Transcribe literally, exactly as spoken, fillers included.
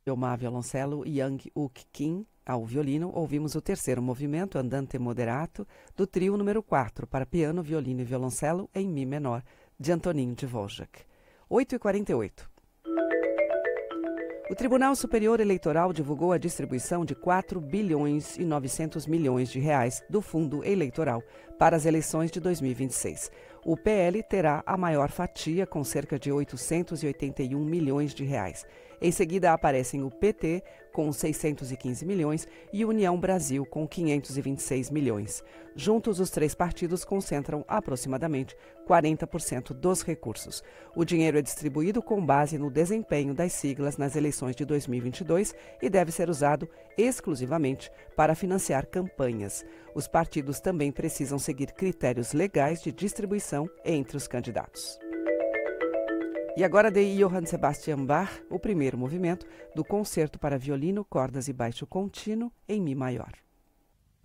Elmar violoncelo e Young Uk Kim ao violino. Ouvimos o terceiro movimento, Andante Moderato, do trio número quatro, para piano, violino e violoncelo em Mi menor, de Antonin Dvorak. oito e quarenta e oito. O Tribunal Superior Eleitoral divulgou a distribuição de quatro bilhões e novecentos milhões de reais do Fundo Eleitoral para as eleições de dois mil e vinte e seis. O P L terá a maior fatia, com cerca de oitocentos e oitenta e um milhões de reais. Em seguida aparecem o P T, com seiscentos e quinze milhões, e União Brasil, com quinhentos e vinte e seis milhões. Juntos, os três partidos concentram aproximadamente quarenta por cento dos recursos. O dinheiro é distribuído com base no desempenho das siglas nas eleições de dois mil e vinte e dois e deve ser usado exclusivamente para financiar campanhas. Os partidos também precisam seguir critérios legais de distribuição entre os candidatos. E agora de Johann Sebastian Bach, o primeiro movimento do Concerto para Violino, Cordas e Baixo Contínuo em Mi maior.